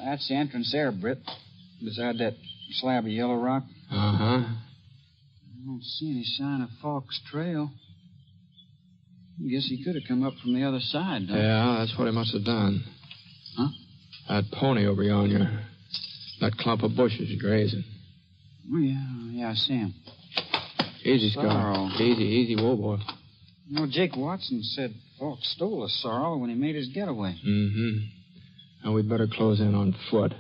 That's the entrance there, Britt. Beside that slab of yellow rock. Uh-huh. I don't see any sign of Falk's trail. I guess he could have come up from the other side, though. Yeah, that's what he must have done. Huh? That pony over yonder. That clump of bushes grazing. Oh, yeah, I see him. Easy, Sorrel. Scar. Easy. Whoa, boy. You know, Jake Watson said Falk stole a sorrel when he made his getaway. Mm-hmm. Now, we'd better close in on foot.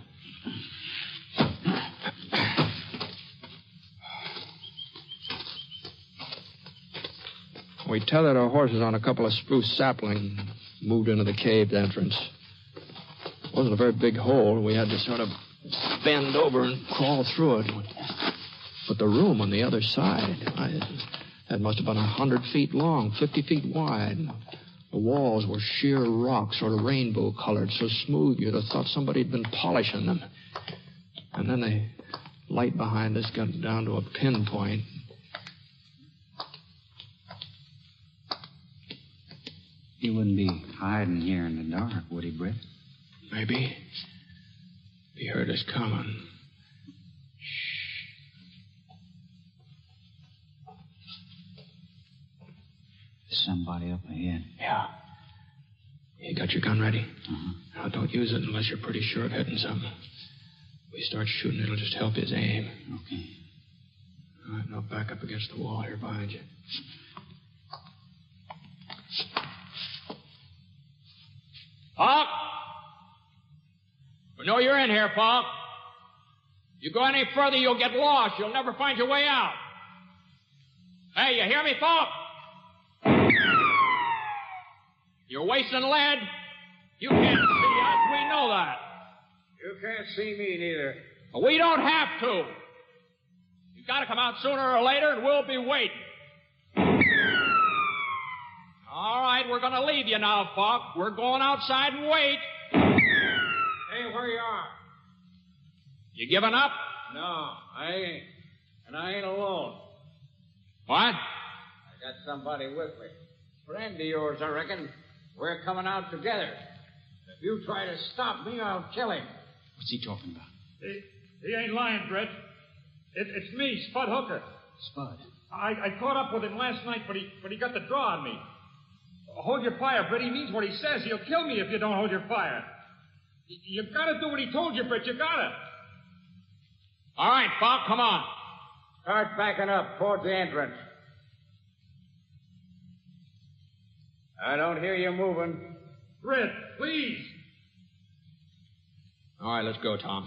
We tethered our horses on a couple of spruce saplings and moved into the cave entrance. It wasn't a very big hole. We had to sort of bend over and crawl through it. But the room on the other side, that must have been 100 feet long, 50 feet wide. The walls were sheer rock, sort of rainbow-colored, so smooth you'd have thought somebody had been polishing them. And then the light behind us got down to a pinpoint. He wouldn't be hiding here in the dark, would he, Britt? Maybe. He heard us coming. There's somebody up ahead. Yeah. You got your gun ready? Uh-huh. Now, don't use it unless you're pretty sure of hitting something. If we start shooting, it'll just help his aim. Okay. All right, now back up against the wall here behind you. Falk! We know you're in here, Falk. You go any further, you'll get lost. You'll never find your way out. Hey, you hear me, Falk? You're wasting lead. You can't see us. We know that. You can't see me neither. But we don't have to. You've got to come out sooner or later, and we'll be waiting. All right, we're going to leave you now, Falk. We're going outside and wait. Hey, where you are? You giving up? No, I ain't. And I ain't alone. What? I got somebody with me. Friend of yours, I reckon. We're coming out together. If you try to stop me, I'll kill him. What's he talking about? He ain't lying, Brett. It's me, Spud Hooker. Spud. I caught up with him last night, but he got the draw on me. Hold your fire, Brett. He means what he says. He'll kill me if you don't hold your fire. You gotta do what he told you, Brett. You gotta. All right, Falk, come on. Start backing up towards the entrance. I don't hear you moving. Brett, please. All right, let's go, Tom.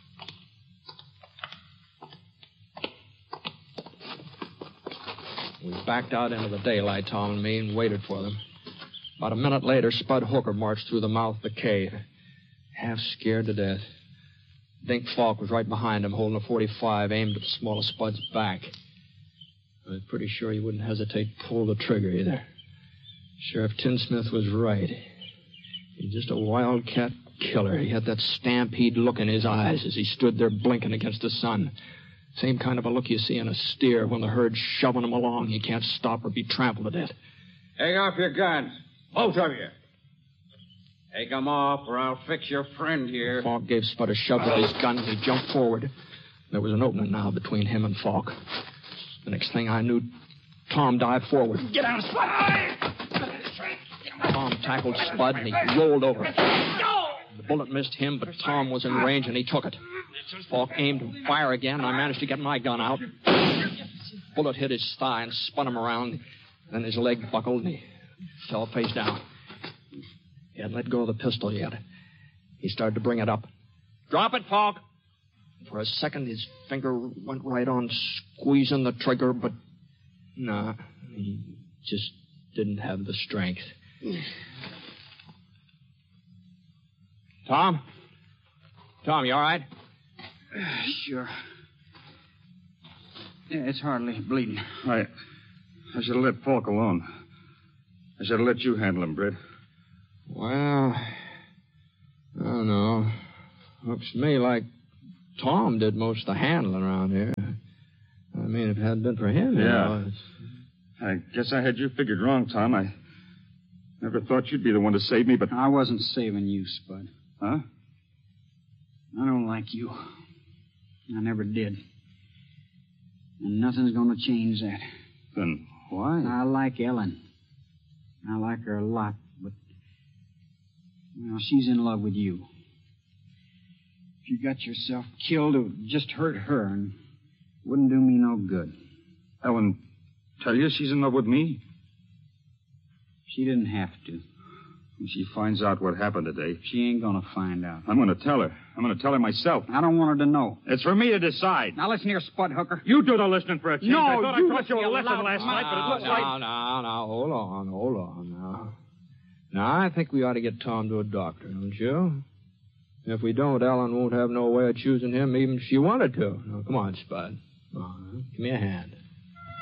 We backed out into the daylight, Tom and me, and waited for them. About a minute later, Spud Hooker marched through the mouth of the cave, half scared to death. Dink Falk was right behind him, holding a .45 aimed at the small of Spud's back. I was pretty sure he wouldn't hesitate to pull the trigger either. Sheriff Tinsmith was right. He's just a wildcat killer. He had that stampede look in his eyes as he stood there blinking against the sun. Same kind of a look you see in a steer when the herd's shoving him along. He can't stop or be trampled to death. Take off your guns. Both of you. Take them off or I'll fix your friend here. Falk gave Spud a shove with his gun and he jumped forward. There was an opening now between him and Falk. The next thing I knew, Tom dived forward. Get out, Spud! Tom tackled Spud and he rolled over. The bullet missed him, but Tom was in range and he took it. Falk aimed to fire again, and I managed to get my gun out. Bullet hit his thigh and spun him around. Then his leg buckled and he fell face down. He hadn't let go of the pistol yet. He started to bring it up. Drop it, Falk. For a second, his finger went right on squeezing the trigger, but no, he just didn't have the strength. Tom? Tom, you all right? Sure. Yeah, it's hardly bleeding. I should have let Falk alone. I should have let you handle him, Britt. Well, I don't know. Looks to me like Tom did most of the handling around here. I mean, if it hadn't been for him, you know, I guess I had you figured wrong, Tom. I never thought you'd be the one to save me, but... I wasn't saving you, Spud. Huh? I don't like you. I never did. And nothing's going to change that. Then why? I like Ellen. I like her a lot, but... Well, she's in love with you. If you got yourself killed, it would just hurt her and wouldn't do me no good. Ellen, tell you she's in love with me? She didn't have to. When she finds out what happened today... She ain't gonna find out. I'm gonna tell her. I'm gonna tell her myself. I don't want her to know. It's for me to decide. Now listen here, Spud Hooker. You do the listening for a change. No, I thought you I taught you a listen, lesson you last night, but it looks like... Now, hold on now. Now, I think we ought to get Tom to a doctor, don't you? If we don't, Ellen won't have no way of choosing him even if she wanted to. Now, come on, Spud. Come on, give me a hand.